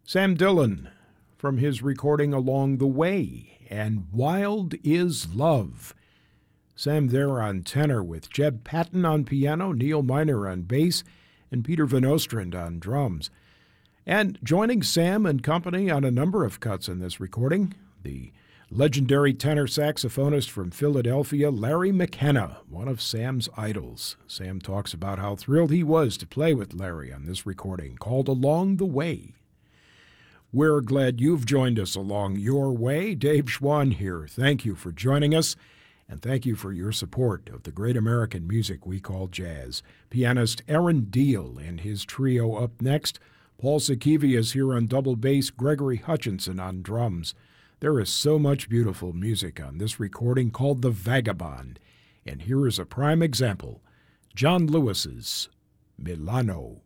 Sam Dillon from his recording Along the Way and Wild is Love. Sam there on tenor with Jeb Patton on piano, Neil Miner on bass, and Peter Van Ostrand on drums. And joining Sam and company on a number of cuts in this recording, the legendary tenor saxophonist from Philadelphia, Larry McKenna, one of Sam's idols. Sam talks about how thrilled he was to play with Larry on this recording called Along the Way. We're glad you've joined us along your way. Dave Schwann here. Thank you for joining us, and thank you for your support of the great American music we call jazz. Pianist Aaron Deal and his trio up next. Paul Sakivi is here on double bass, Gregory Hutchinson on drums. There is so much beautiful music on this recording called The Vagabond, and here is a prime example, John Lewis's Milano.